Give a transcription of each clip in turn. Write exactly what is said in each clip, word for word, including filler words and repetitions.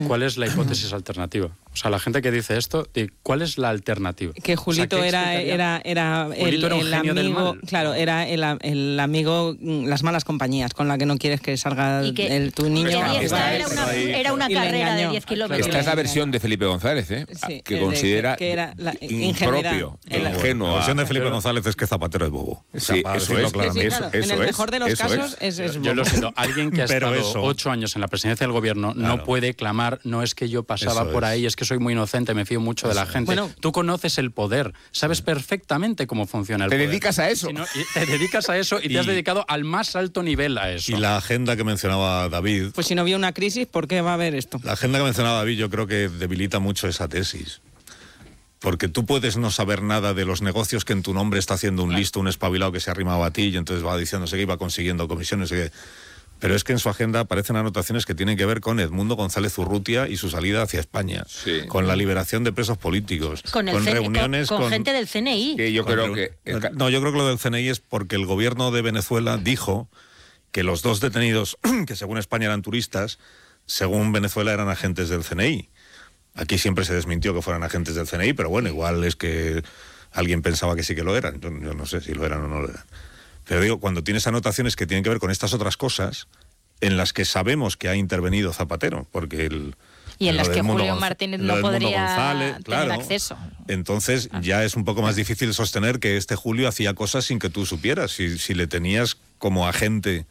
¿cuál es la hipótesis alternativa? O sea, la gente que dice esto, ¿cuál es la alternativa? Que Julito, o sea, era, era, era, Julito el, era un el genio amigo, del mal. Claro, era el, el amigo, las malas compañías, con la que no quieres que salga que, el, tu niño. Y esta era una, era una carrera de diez kilómetros. Esta es la versión de Felipe González, ¿eh? Sí, que considera que era la, impropio, ingenuo. La versión de Felipe González es que Zapatero es bobo. O sea, sí, eso es. Sí, claro, eso, eso en el es, mejor de los eso casos es. es, es bobo. Yo lo siento, alguien que ha Pero estado eso, ocho años en la presidencia del gobierno claro. no puede clamar, no es que yo pasaba Eso por es. ahí, es que soy muy inocente, me fío mucho de la gente. Bueno, tú conoces el poder, sabes perfectamente cómo funciona el ¿Te poder. dedicas a eso? Si no, y te dedicas a eso y, y te has dedicado al más alto nivel a eso. Y la agenda que mencionaba David, Pues si no había una crisis, ¿por qué va a haber esto? la agenda que mencionaba David yo creo que debilita mucho esa tesis. Porque tú puedes no saber nada de los negocios que en tu nombre está haciendo un listo, un espabilado que se ha arrimado a ti y entonces va diciéndose que iba consiguiendo comisiones. Que... Pero es que en su agenda aparecen anotaciones que tienen que ver con Edmundo González Urrutia y su salida hacia España, Sí. con la liberación de presos políticos, Con, el con C N I, reuniones con, con con gente del C N I. Que yo con creo reu- que... el ca- No, yo creo que lo del C N I es porque el gobierno de Venezuela dijo que los dos detenidos, que según España eran turistas, según Venezuela eran agentes del C N I. Aquí siempre se desmintió que fueran agentes del C N I, pero bueno, igual es que alguien pensaba que sí que lo eran. Yo, yo no sé si lo eran o no lo eran. Pero digo, cuando tienes anotaciones que tienen que ver con estas otras cosas, en las que sabemos que ha intervenido Zapatero, porque el... Y en lo las de que Edmundo Julio Gonz- Martínez lo no de Edmundo podría González, tener claro. acceso. Entonces ya es un poco más difícil sostener que este Julio hacía cosas sin que tú supieras. Si, si le tenías como agente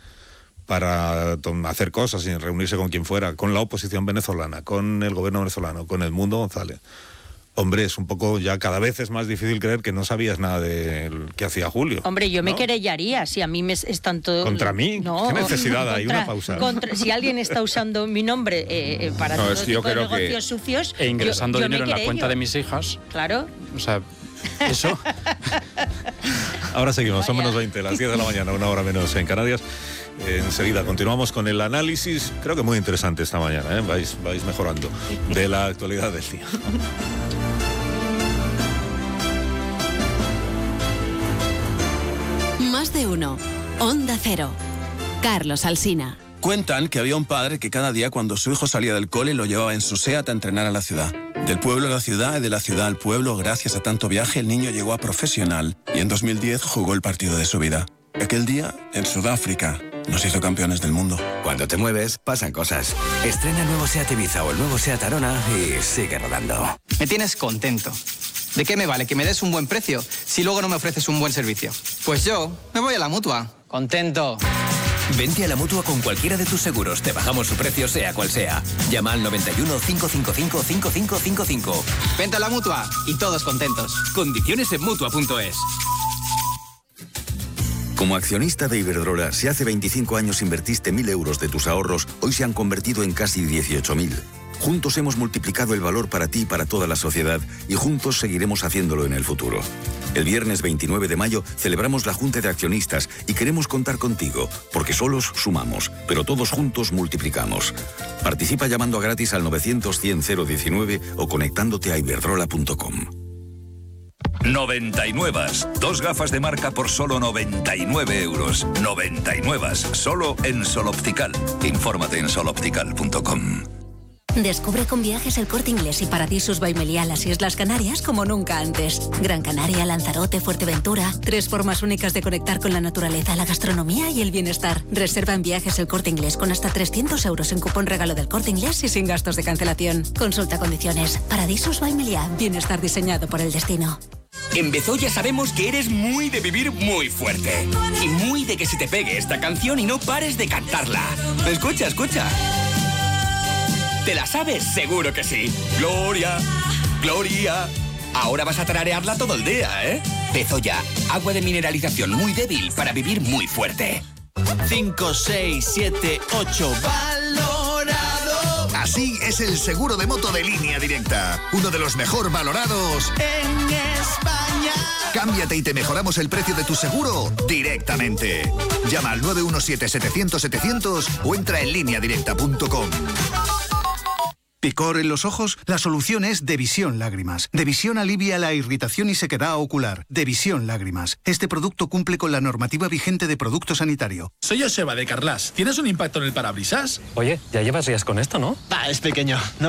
para tom- hacer cosas, sin reunirse con quien fuera, con la oposición venezolana, con el gobierno venezolano, con Edmundo González. Hombre, es un poco, ya cada vez es más difícil creer que no sabías nada de que hacía Julio. Hombre, yo me ¿no? querellaría si a mí me es tanto... ¿Contra mí? No, ¿Qué necesidad hay? contra- Una pausa. contra- si alguien está usando mi nombre eh, eh, para No, todo es que yo tipo de creo que- negocios sucios... E ingresando yo- yo me dinero en la querello. cuenta de mis hijas, Claro. o sea, eso... Ahora seguimos, son menos veinte, las diez de la mañana, una hora menos en Canarias. Eh, enseguida continuamos con el análisis, creo que muy interesante esta mañana, ¿eh? vais, vais mejorando, de la actualidad del día. Más de uno. Onda Cero. Carlos Alsina. Cuentan que había un padre que cada día cuando su hijo salía del cole lo llevaba en su SEAT a entrenar a la ciudad. Del pueblo a la ciudad y de la ciudad al pueblo, gracias a tanto viaje, el niño llegó a profesional y en dos mil diez jugó el partido de su vida. Aquel día, en Sudáfrica, nos hizo campeones del mundo. Cuando te mueves, pasan cosas. Estrena el nuevo SEAT Ibiza o el nuevo SEAT Arona y sigue rodando. Me tienes contento. ¿De qué me vale que me des un buen precio si luego no me ofreces un buen servicio? Pues yo me voy a la Mutua. Contento. Vente a la Mutua con cualquiera de tus seguros. Te bajamos su precio sea cual sea. Llama al noventa y uno, cinco cinco cinco, cinco cinco cinco cinco. Vente a la Mutua y todos contentos. Condiciones en Mutua punto es. Como accionista de Iberdrola, si hace veinticinco años invertiste mil euros de tus ahorros, hoy se han convertido en casi dieciocho mil. Juntos hemos multiplicado el valor para ti y para toda la sociedad y juntos seguiremos haciéndolo en el futuro. El viernes veintinueve de mayo celebramos la Junta de Accionistas y queremos contar contigo, porque solos sumamos, pero todos juntos multiplicamos. Participa llamando a gratis al novecientos, cien, cero diecinueve o conectándote a iberdrola punto com. noventa y nueve. Dos gafas de marca por solo noventa y nueve euros. noventa y nueve. Solo en Sol Optical. Infórmate en sol optical punto com. Descubre con Viajes El Corte Inglés y Paradisus by Meliá las Islas Canarias como nunca antes. Gran Canaria, Lanzarote, Fuerteventura. Tres formas únicas de conectar con la naturaleza, la gastronomía y el bienestar. Reserva en Viajes El Corte Inglés con hasta trescientos euros en cupón regalo del Corte Inglés y sin gastos de cancelación. Consulta condiciones. Paradisus by Meliá. Bienestar diseñado por el destino. En Bezoya sabemos que eres muy de vivir muy fuerte. Y muy de que se te pegue esta canción y no pares de cantarla. Escucha, escucha. ¿Te la sabes? Seguro que sí. Gloria, Gloria. Ahora vas a tararearla todo el día, ¿eh? Bezoya, agua de mineralización muy débil para vivir muy fuerte. cinco, seis, siete, ocho. ¡Valorado! Así es el seguro de moto de Línea Directa. Uno de los mejor valorados en España. Cámbiate y te mejoramos el precio de tu seguro directamente. Llama al nueve uno siete, setecientos, setecientos o entra en línea directa punto com. ¿Picor en los ojos? La solución es Devisión Lágrimas. Devisión alivia la irritación y sequedad ocular. Devisión Lágrimas. Este producto cumple con la normativa vigente de producto sanitario. Soy Joseba de Carlas. ¿Tienes un impacto en el parabrisas? Oye, ya llevas días con esto, ¿no? Va, es pequeño. No